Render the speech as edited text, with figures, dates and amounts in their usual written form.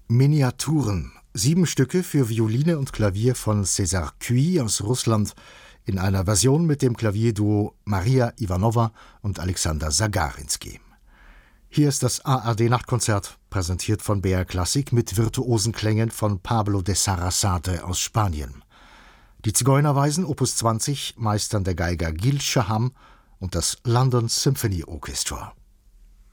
Miniaturen. 7 Stücke für Violine und Klavier von César Cui aus Russland in einer Version mit dem Klavierduo Maria Iwanova und Alexander Sagarinski. Hier ist das ARD-Nachtkonzert, präsentiert von BR Klassik mit virtuosen Klängen von Pablo de Sarasate aus Spanien. Die Zigeunerweisen Opus 20 meistern der Geiger Gil Shaham und das London Symphony Orchestra.